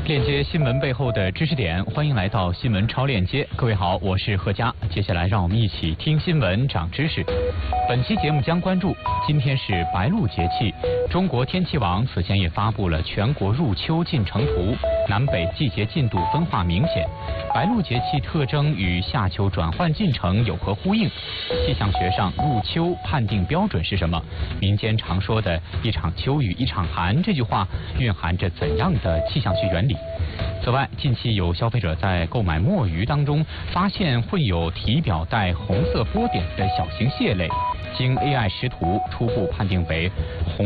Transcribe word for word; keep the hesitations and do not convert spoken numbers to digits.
链接新闻背后的知识点，欢迎来到新闻超链接。各位好，我是贺佳。接下来让我们一起听新闻长知识。本期节目将关注，今天是白露节气，中国天气网此前也发布了全国入秋进程图，南北季节进度分化明显。白露节气特征与夏秋转换进程有何呼应？气象学上入秋判定标准是什么？民间常说的一场秋雨一场寒这句话蕴含着怎样的气象学原理？此外，近期有消费者在购买墨鱼当中发现混有体表带红色波点的小型蟹类，经 A I 识图初步判定为红